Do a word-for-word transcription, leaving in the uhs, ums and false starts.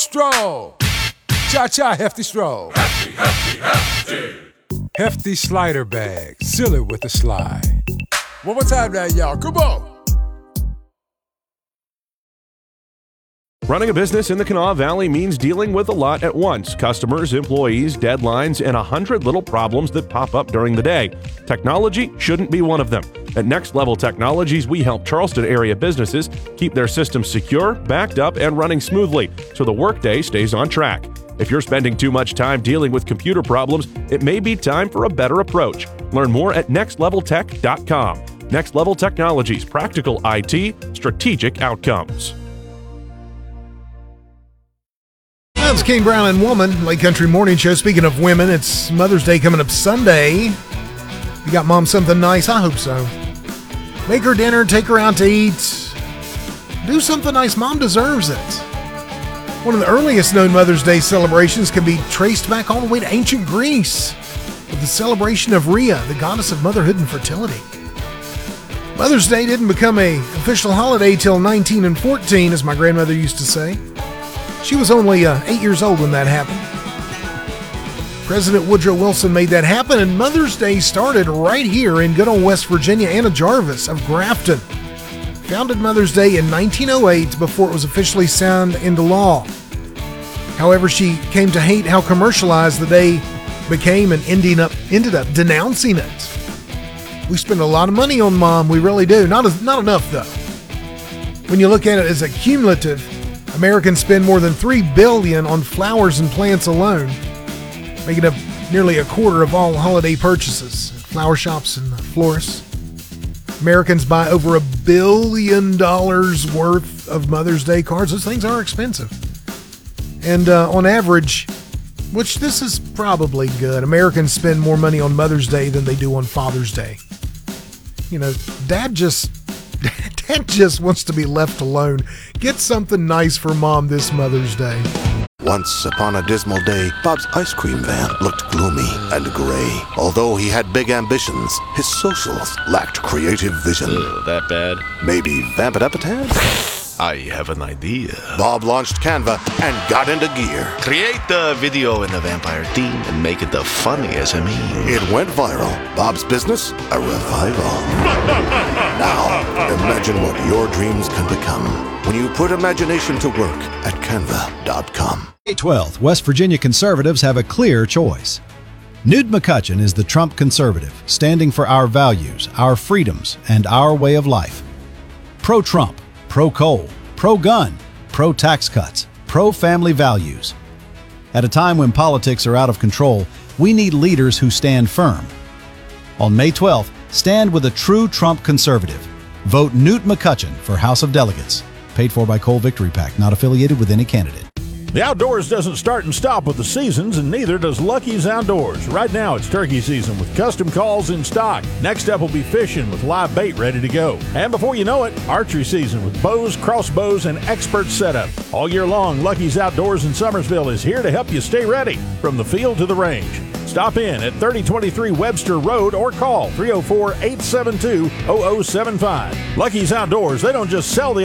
Stroll. Cha-cha, hefty stroll. Hefty, hefty, hefty. Hefty slider bag. Seal it with a slide. One more time now, y'all. Come on. Running a business in the Kanawha Valley means dealing with a lot at once. Customers, employees, deadlines, and a hundred little problems that pop up during the day. Technology shouldn't be one of them. At Next Level Technologies, we help Charleston area businesses keep their systems secure, backed up, and running smoothly so the workday stays on track. If you're spending too much time dealing with computer problems, it may be time for a better approach. Learn more at next level tech dot com. Next Level Technologies, practical I T, strategic outcomes. That's King Brown and Woman, Lake Country Morning Show. Speaking of women, it's Mother's Day coming up Sunday. You got mom something nice? I hope so. Make her dinner, take her out to eat. Do something nice. Mom deserves it. One of the earliest known Mother's Day celebrations can be traced back all the way to ancient Greece with the celebration of Rhea, the goddess of motherhood and fertility. Mother's Day didn't become a official holiday till nineteen fourteen, as my grandmother used to say. She was only uh, eight years old when that happened. President Woodrow Wilson made that happen, and Mother's Day started right here in good old West Virginia. Anna Jarvis of Grafton founded Mother's Day in nineteen oh eight before it was officially signed into law. However, she came to hate how commercialized the day became and ending up, ended up denouncing it. We spend a lot of money on Mom, we really do. Not, as, not enough, though. When you look at it as a cumulative, Americans spend more than three billion dollars on flowers and plants alone, making up nearly a quarter of all holiday purchases at flower shops and florists. Americans buy over a billion dollars worth of Mother's Day cards. Those things are expensive. And uh, on average, which this is probably good, Americans spend more money on Mother's Day than they do on Father's Day. You know, Dad just... Dad just wants to be left alone. Get something nice for Mom this Mother's Day. Once upon a dismal day, Bob's ice cream van looked gloomy and gray. Although he had big ambitions, his socials lacked creative vision. Ugh, that bad? Maybe vamp it up a tad? I have an idea. Bob launched Canva and got into gear. Create the video in the vampire theme and make it the funniest of me. It went viral. Bob's business, a revival. Now, imagine what your dreams can become when you put imagination to work at canva dot com. May twelfth, West Virginia conservatives have a clear choice. Newt McCutcheon is the Trump conservative, standing for our values, our freedoms, and our way of life. Pro-Trump, pro-coal, pro-gun, pro-tax cuts, pro-family values. At a time when politics are out of control, we need leaders who stand firm. On May twelfth, stand with a true Trump conservative. Vote Newt McCutcheon for House of Delegates. Paid for by Coal Victory PAC, not affiliated with any candidate. The outdoors doesn't start and stop with the seasons, and neither does Lucky's Outdoors. Right now, it's turkey season with custom calls in stock. Next up will be fishing with live bait ready to go. And before you know it, archery season with bows, crossbows, and expert setup. All year long, Lucky's Outdoors in Summersville is here to help you stay ready from the field to the range. Stop in at thirty twenty-three Webster Road or call three oh four, eight seven two, oh oh seven five. Lucky's Outdoors, they don't just sell the